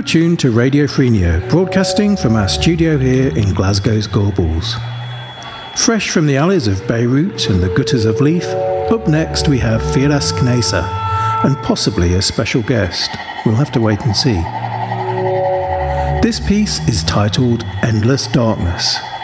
tuned to Radio Freenio, broadcasting from our studio here in Glasgow's Gorbals. Fresh from the alleys of Beirut and the gutters of Leith, up next we have Firas Knesa, and possibly a special guest. We'll have to wait and see. This piece is titled Endless Darkness.